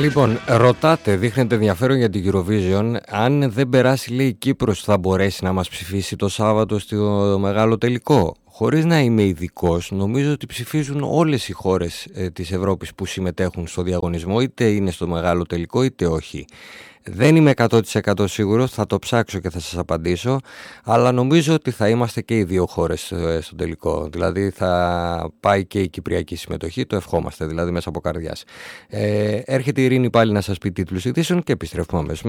Λοιπόν, ρωτάτε, δείχνετε ενδιαφέρον για την Eurovision. Αν δεν περάσει, λέει, η Κύπρος, θα μπορέσει να μας ψηφίσει το Σάββατο στο μεγάλο τελικό? Χωρίς να είμαι ειδικός, νομίζω ότι ψηφίζουν όλες οι χώρες της Ευρώπης που συμμετέχουν στο διαγωνισμό, είτε είναι στο μεγάλο τελικό είτε όχι. Δεν είμαι 100% σίγουρος, θα το ψάξω και θα σας απαντήσω, αλλά νομίζω ότι θα είμαστε και οι δύο χώρες στο τελικό. Δηλαδή θα πάει και η κυπριακή συμμετοχή, το ευχόμαστε δηλαδή μέσα από καρδιάς. Έρχεται η Ειρήνη πάλι να σας πει τίτλους ειδήσεων και επιστρέφουμε αμέσως.